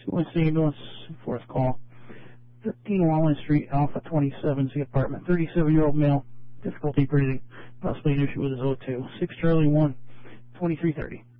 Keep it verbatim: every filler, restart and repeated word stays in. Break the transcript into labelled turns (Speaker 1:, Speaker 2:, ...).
Speaker 1: West Saint Louis, fourth call. thirteen Walnut Street, Alpha twenty-seven, C apartment. thirty-seven-year-old male, difficulty breathing, possibly an issue with his O two. six Charlie one, twenty-three thirty.